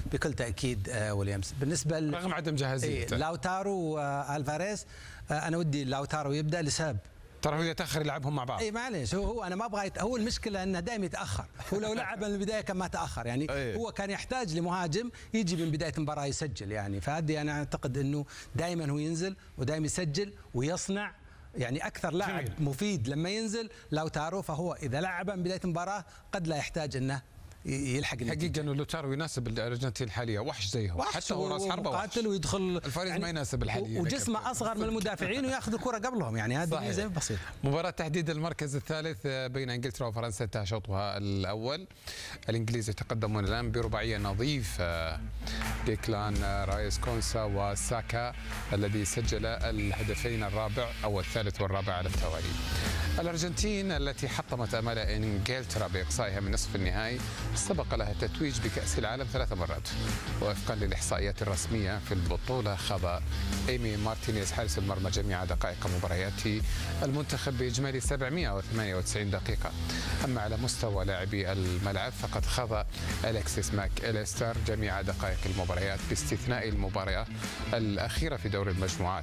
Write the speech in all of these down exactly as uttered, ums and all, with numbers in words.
بكل تاكيد ويليامز. بالنسبه رغم عدم جاهزيته لاوتارو والفاريز، انا ودي لاوتارو يبدا لسبب، ترى هو يتاخر يلعبهم مع بعض. اي معليش، هو, هو انا ما ابغى يت... هو المشكله انه دائما يتاخر. هو لو لعب من البدايه كان ما تاخر يعني. أيه. هو كان يحتاج لمهاجم يجي من بدايه المباراه يسجل يعني. فهذه انا اعتقد انه دائما هو ينزل ودائما يسجل ويصنع يعني. اكثر لاعب جميل. مفيد لما ينزل لاوتارو، فهو اذا لعب من بدايه المباراه قد لا يحتاج انه يلحق. حقيقه انه لوتارو يناسب الارجنتين الحاليه، وحش زيهم، حتى هو راس حربه وقاتل ويدخل. الفاريز يعني ما يناسب الحاليه، وجسمه اصغر من المدافعين وياخذ الكره قبلهم يعني. هذه ميزه بسيطه. مباراه تحديد المركز الثالث بين انجلترا وفرنسا انتهى شوطها الاول. الانجليز يتقدمون الان برباعيه نظيف، ديكلان رايس، كونسا وساكا الذي سجل الهدفين الرابع او الثالث والرابع على التوالي. الارجنتين التي حطمت امال انجلترا باقصائها من نصف النهائي سبق لها التتويج بكأس العالم ثلاث مرات. ووفقا للإحصائيات الرسمية في البطولة، خاض إيمي مارتينيز حارس المرمى جميع دقائق مباريات المنتخب بإجمالي سبعمئة وثمانية وتسعين دقيقة. أما على مستوى لاعبي الملعب فقد خاض أليكسيس ماك إليستر جميع دقائق المباريات باستثناء المباراة الأخيرة في دور المجموعات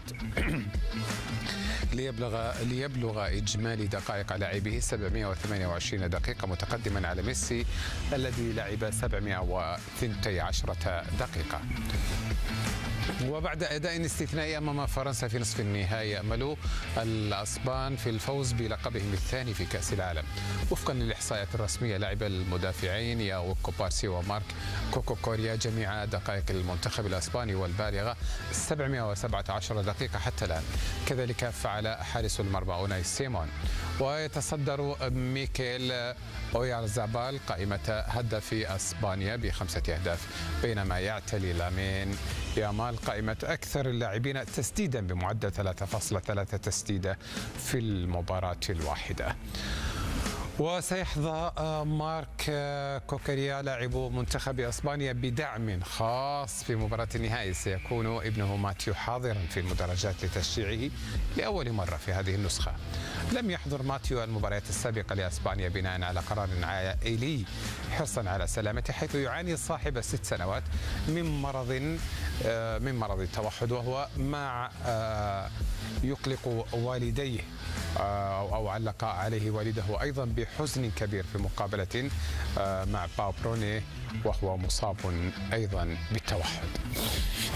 ليبلغ ليبلغ إجمالي دقائق لاعبيه سبعمئة وثمانية وعشرين دقيقة، متقدما على ميسي الذي لعب سبعمئة واثنتي عشرة دقيقة. وبعد أداء استثنائي أمام فرنسا في نصف النهائي، يأمل الأسبان في الفوز بلقبهم الثاني في كأس العالم. وفقا للإحصائيات الرسمية، لعب المدافعين ياو كوبارسي ومارك كوكو كوريا جميع دقائق المنتخب الأسباني والبالغة سبعمئة وسبعة عشر دقيقة حتى الآن. كذلك فعل حارس المرمى أوناي سيمون. ويتصدر ميكيل أويارزابال قائمة هدافي أسبانيا بخمسة أهداف، بينما يعتلي لامين يامال قائمة أكثر اللاعبين تسديدا بمعدل ثلاثة فاصلة ثلاثة تسديدة في المباراة الواحدة. وسيحظى مارك كوكريا لاعب منتخب اسبانيا بدعم خاص في مباراة النهائي. سيكون ابنه ماتيو حاضرا في المدرجات لتشجيعه لأول مرة في هذه النسخة. لم يحضر ماتيو المباريات السابقة لأسبانيا بناء على قرار عائلي حرصا على سلامته، حيث يعاني صاحب ست سنوات من مرض من مرض التوحد، وهو ما يقلق والديه أو علق عليه والده أيضا بحزن كبير في مقابلة مع باو بروني وهو مصاب أيضا بالتوحد.